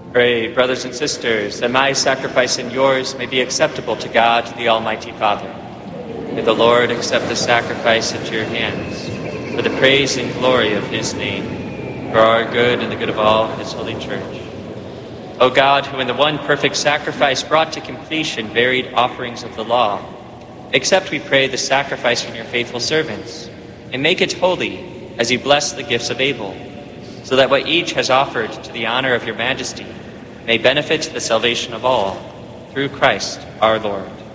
Pray, brothers and sisters, that my sacrifice and yours may be acceptable to God, the Almighty Father. May the Lord accept the sacrifice into your hands, for the praise and glory of his name, for our good and the good of all his holy church. O God, who in the one perfect sacrifice brought to completion varied offerings of the law, accept, we pray, the sacrifice from your faithful servants, and make it holy as you bless the gifts of Abel, so that what each has offered to the honor of your majesty may benefit the salvation of all, through Christ our Lord.